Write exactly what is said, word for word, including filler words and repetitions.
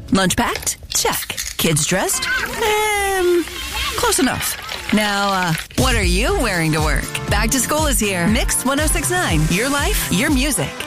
Lunch packed? Check. Kids dressed? Um, close enough. Now, uh, what are you wearing to work? Back to school is here. Mix one oh six point nine. Your life, your music.